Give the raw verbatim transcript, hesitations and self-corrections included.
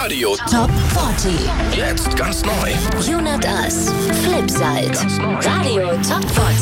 Radio Top vierzig. Jetzt ganz neu. Unit Us. Flipside. Ganz neu. Radio Top vierzig.